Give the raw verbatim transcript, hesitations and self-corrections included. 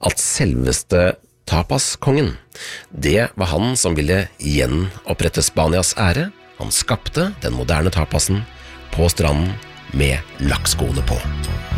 at selveste tapaskongen, det var han som ville gjenopprette Spanias ære. Han skapte den moderne tapasen på stranden med lakkskoene på.